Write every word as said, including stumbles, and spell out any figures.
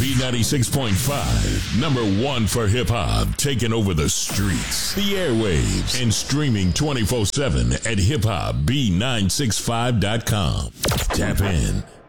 B ninety-six point five, number one for hip hop, taking over the streets, the airwaves, and streaming twenty-four seven at hip hop b nine six five dot com. Tap in.